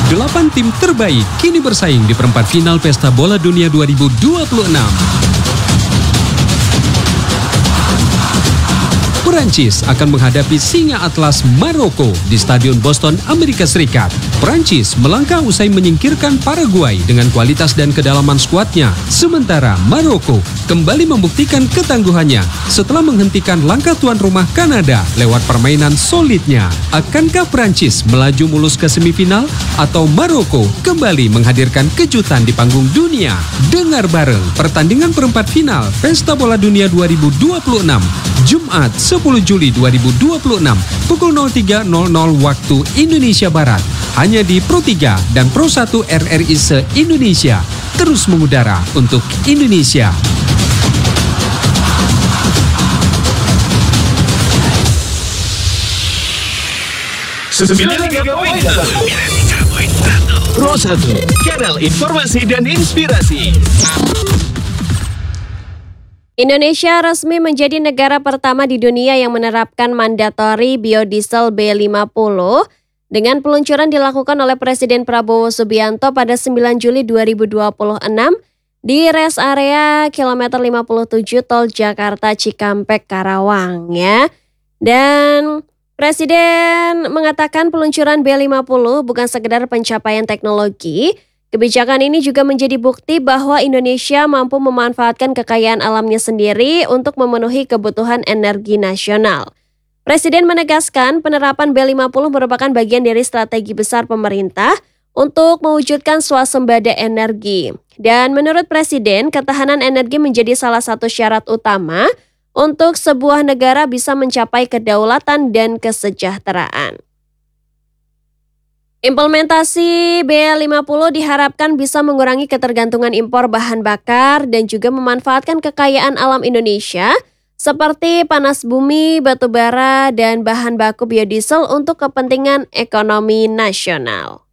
8 tim terbaik kini bersaing di perempat final Pesta Bola Dunia 2026. Perancis akan menghadapi Singa Atlas Maroko di Stadion Boston, Amerika Serikat. Perancis melangkah usai menyingkirkan Paraguay dengan kualitas dan kedalaman skuadnya. Sementara Maroko kembali membuktikan ketangguhannya setelah menghentikan langkah tuan rumah Kanada lewat permainan solidnya. Akankah Perancis melaju mulus ke semifinal atau Maroko kembali menghadirkan kejutan di panggung dunia? Dengar bareng pertandingan perempat final Pesta Bola Dunia 2026 Jumat 10 Juli 2026 pukul 03.00 waktu Indonesia Barat hanya di Pro 3 dan Pro 1 RRI se-Indonesia, terus mengudara untuk Indonesia. Pro 1, kanal informasi dan inspirasi. Indonesia resmi menjadi negara pertama di dunia yang menerapkan mandatory biodiesel B50 dengan peluncuran dilakukan oleh Presiden Prabowo Subianto pada 9 Juli 2026 di rest area kilometer 57 Tol Jakarta Cikampek Karawang ya. Dan Presiden mengatakan peluncuran B50 bukan sekedar pencapaian teknologi. Kebijakan ini juga menjadi bukti bahwa Indonesia mampu memanfaatkan kekayaan alamnya sendiri untuk memenuhi kebutuhan energi nasional. Presiden menegaskan penerapan B50 merupakan bagian dari strategi besar pemerintah untuk mewujudkan swasembada energi. Dan menurut Presiden, ketahanan energi menjadi salah satu syarat utama untuk sebuah negara bisa mencapai kedaulatan dan kesejahteraan. Implementasi B50 diharapkan bisa mengurangi ketergantungan impor bahan bakar dan juga memanfaatkan kekayaan alam Indonesia seperti panas bumi, batu bara, dan bahan baku biodiesel untuk kepentingan ekonomi nasional.